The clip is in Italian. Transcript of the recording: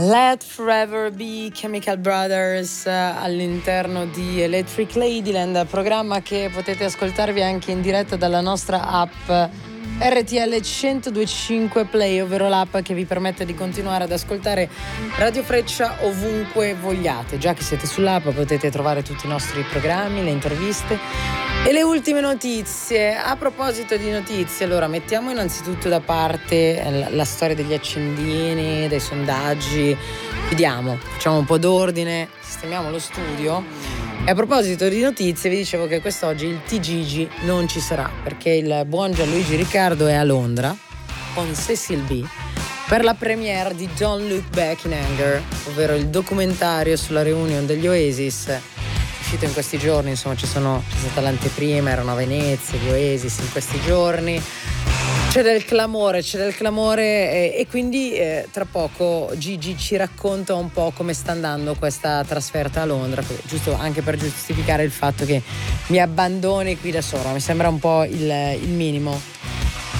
Let Forever Be, Chemical Brothers, all'interno di Electric Ladyland, programma che potete ascoltarvi anche in diretta dalla nostra app RTL 1025 Play, ovvero l'app che vi permette di continuare ad ascoltare Radio Freccia ovunque vogliate. Già che siete sull'app potete trovare tutti i nostri programmi, le interviste e le ultime notizie. A proposito di notizie, allora mettiamo innanzitutto da parte la storia degli accendini, dei sondaggi, vediamo, facciamo un po' d'ordine, sistemiamo lo studio. E a proposito di notizie vi dicevo che quest'oggi il TGG non ci sarà perché il buon Gianluigi Riccardo è a Londra con Cecil B per la premiere di Don't Look Back in Anger, ovvero il documentario sulla reunion degli Oasis uscito in questi giorni. Insomma c'è stata l'anteprima, erano a Venezia gli Oasis in questi giorni. C'è del clamore e quindi tra poco Gigi ci racconta un po' come sta andando questa trasferta a Londra, giusto anche per giustificare il fatto che mi abbandoni qui da sola, mi sembra un po' il minimo.